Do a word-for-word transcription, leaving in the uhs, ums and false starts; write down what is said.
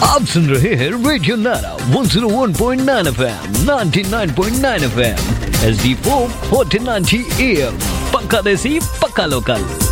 आप सुन रहे हैं रेडियो नारा one zero one point nine FM, ninety nine point nine FM, H D four fourteen ninety am, पक्का देसी पक्का लोकल।